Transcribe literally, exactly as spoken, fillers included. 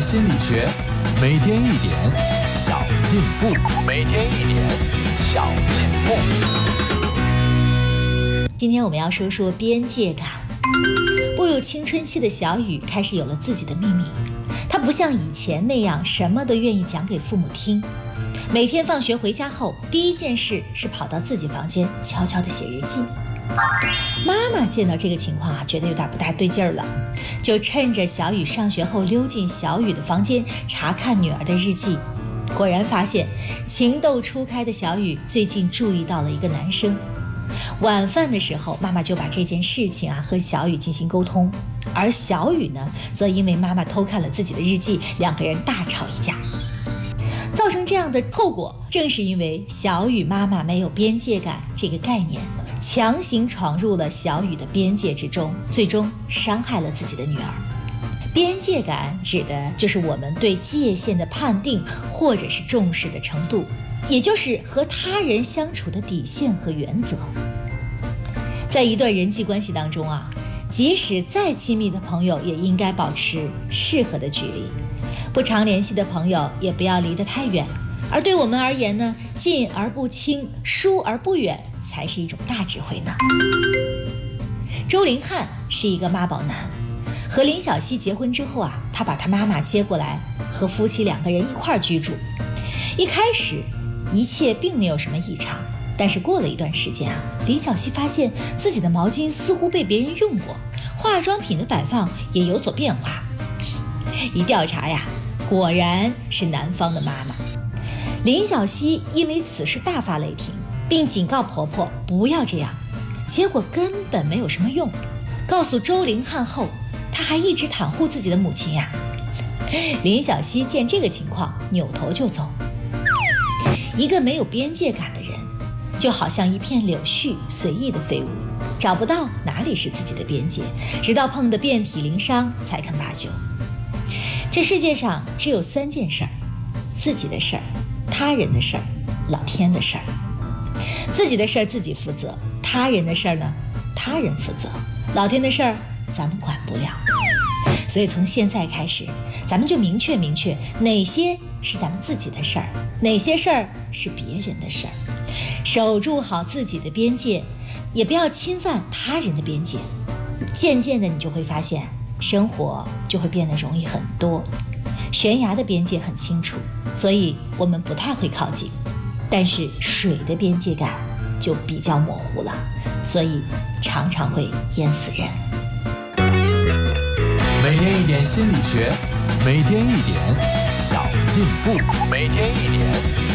点心理学，每天一点小进步，每天一点小进步。 今天我们要说说边界感。步入青春期的小雨开始有了自己的秘密，她不像以前那样什么都愿意讲给父母听。每天放学回家后，第一件事是跑到自己房间悄悄地写日记。妈妈见到这个情况啊，觉得有点不大对劲儿了，就趁着小雨上学后溜进小雨的房间查看女儿的日记。果然发现情窦初开的小雨最近注意到了一个男生。晚饭的时候，妈妈就把这件事情啊和小雨进行沟通，而小雨呢，则因为妈妈偷看了自己的日记，两个人大吵一架。造成这样的后果，正是因为小雨妈妈没有边界感这个概念，强行闯入了小雨的边界之中，最终伤害了自己的女儿。边界感指的就是我们对界限的判定或者是重视的程度，也就是和他人相处的底线和原则。在一段人际关系当中啊，即使再亲密的朋友也应该保持适合的距离，不常联系的朋友也不要离得太远。而对我们而言呢，近而不亲，疏而不远才是一种大智慧呢。周凌汉是一个妈宝男，和林小溪结婚之后啊，他把他妈妈接过来，和夫妻两个人一块儿居住。一开始一切并没有什么异常，但是过了一段时间啊，林小溪发现自己的毛巾似乎被别人用过，化妆品的摆放也有所变化。一调查呀，果然是男方的妈妈。林小溪因为此事大发雷霆，并警告婆婆不要这样，结果根本没有什么用。告诉周凌汉后，她还一直袒护自己的母亲呀。林小溪见这个情况，扭头就走。一个没有边界感的人，就好像一片柳絮随意的飞舞，找不到哪里是自己的边界，直到碰得遍体鳞伤才肯罢休。这世界上只有三件事儿：自己的事儿、他人的事儿、老天的事儿。自己的事儿自己负责，他人的事儿呢，他人负责，老天的事儿咱们管不了。所以从现在开始，咱们就明确明确哪些是咱们自己的事儿，哪些事儿是别人的事儿，守住好自己的边界，也不要侵犯他人的边界。渐渐的你就会发现，生活就会变得容易很多。悬崖的边界很清楚，所以我们不太会靠近，但是水的边界感就比较模糊了，所以常常会淹死人。 每天一点心理学，每天一点小进步，每天一点